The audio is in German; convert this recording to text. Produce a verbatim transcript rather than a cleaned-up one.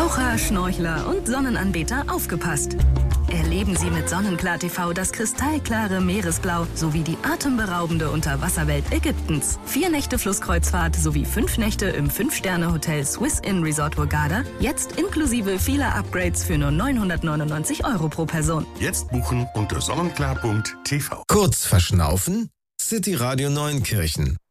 Taucher, Schnorchler und Sonnenanbeter aufgepasst. Erleben Sie mit Sonnenklar T V das kristallklare Meeresblau sowie die atemberaubende Unterwasserwelt Ägyptens. Vier Nächte Flusskreuzfahrt sowie fünf Nächte im Fünf-Sterne-Hotel Swiss Inn Resort Hurghada. Jetzt inklusive vieler Upgrades für nur neunhundertneunundneunzig Euro pro Person. Jetzt buchen unter sonnenklar punkt t v. Kurz verschnaufen? City Radio Neunkirchen.